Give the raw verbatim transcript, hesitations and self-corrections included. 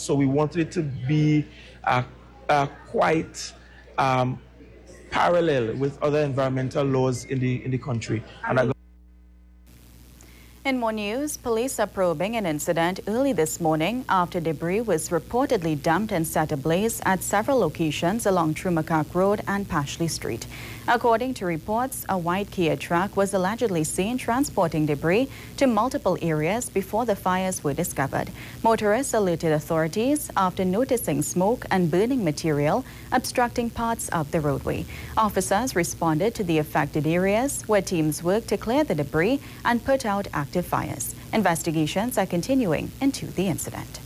So we wanted it to be uh, uh, quite um, parallel with other environmental laws in the in the country. And I In more news, police are probing an incident early this morning after debris was reportedly dumped and set ablaze at several locations along Trumacach Road and Pashley Street. According to reports, a white Kia truck was allegedly seen transporting debris to multiple areas before the fires were discovered. Motorists alerted authorities after noticing smoke and burning material obstructing parts of the roadway. Officers responded to the affected areas where teams worked to clear the debris and put out active fires. Investigations are continuing into the incident.